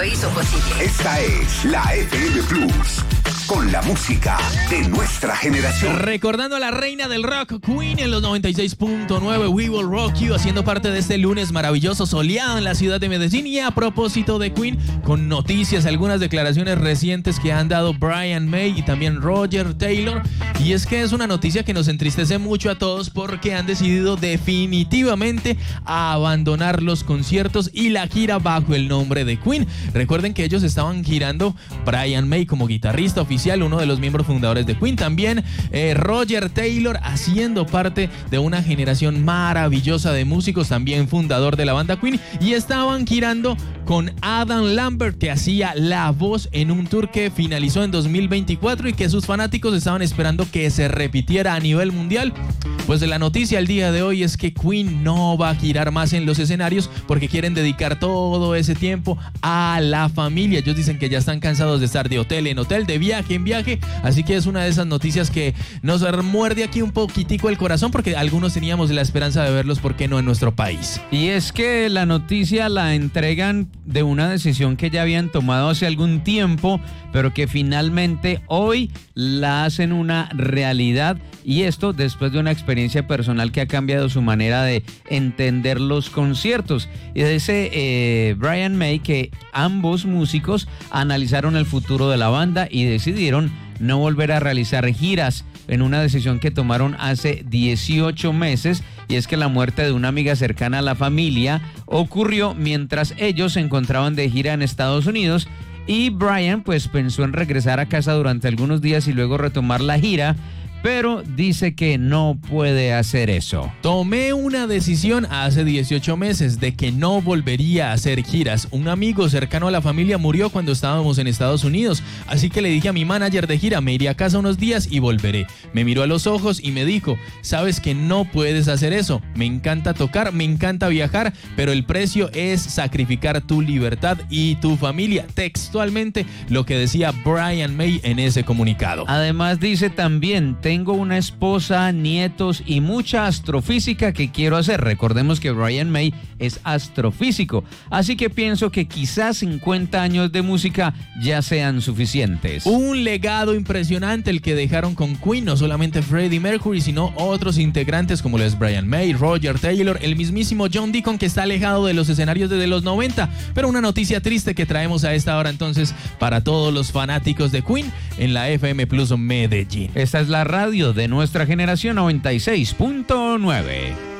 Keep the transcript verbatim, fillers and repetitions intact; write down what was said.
hizo posible. Esta es la F M Plus, con la música de nuestra generación. Recordando a la reina del rock, Queen, en los noventa y seis punto nueve, We Will Rock You, haciendo parte de este lunes maravilloso, soleado en la ciudad de Medellín. Y a propósito de Queen, con noticias, algunas declaraciones recientes que han dado Brian May y también Roger Taylor. Y es que es una noticia que nos entristece mucho a todos porque han decidido definitivamente abandonar los conciertos y la gira bajo el nombre de Queen. Recuerden que ellos estaban girando, Brian May como guitarrista oficial, uno de los miembros fundadores de Queen, también eh, Roger Taylor haciendo parte de una generación maravillosa de músicos, también fundador de la banda Queen, y estaban girando con Adam Lambert, que hacía la voz en un tour que finalizó en dos mil veinticuatro y que sus fanáticos estaban esperando que se repitiera a nivel mundial. Pues la noticia al día de hoy es que Queen no va a girar más en los escenarios porque quieren dedicar todo ese tiempo a la familia. Ellos dicen que ya están cansados de estar de hotel en hotel, de viaje en viaje, así que es una de esas noticias que nos muerde aquí un poquitico el corazón porque algunos teníamos la esperanza de verlos, ¿por qué no en nuestro país? Y es que la noticia la entregan de una decisión que ya habían tomado hace algún tiempo, pero que finalmente hoy la hacen una realidad, y esto después de una experiencia personal que ha cambiado su manera de entender los conciertos. Y dice eh, Brian May que ambos músicos analizaron el futuro de la banda y decidieron no volver a realizar giras, en una decisión que tomaron hace dieciocho meses, y es que la muerte de una amiga cercana a la familia ocurrió mientras ellos se encontraban de gira en Estados Unidos, y Brian pues pensó en regresar a casa durante algunos días y luego retomar la gira, pero dice que no puede hacer eso. Tomé una decisión hace dieciocho meses de que no volvería a hacer giras. Un amigo cercano a la familia murió cuando estábamos en Estados Unidos, así que le dije a mi manager de gira, me iré a casa unos días y volveré. Me miró a los ojos y me dijo, sabes que no puedes hacer eso. Me encanta tocar, me encanta viajar, pero el precio es sacrificar tu libertad y tu familia. Textualmente lo que decía Brian May en ese comunicado. Además dice también, tengo una esposa, nietos y mucha astrofísica que quiero hacer. Recordemos que Brian May es astrofísico, así que pienso que quizás cincuenta años de música ya sean suficientes. Un legado impresionante el que dejaron con Queen, no solamente Freddie Mercury, sino otros integrantes como lo es Brian May, Roger Taylor, el mismísimo John Deacon, que está alejado de los escenarios desde los noventa. Pero una noticia triste que traemos a esta hora entonces para todos los fanáticos de Queen en la F M Plus Medellín. Esta es la radio de nuestra generación, noventa y seis punto nueve.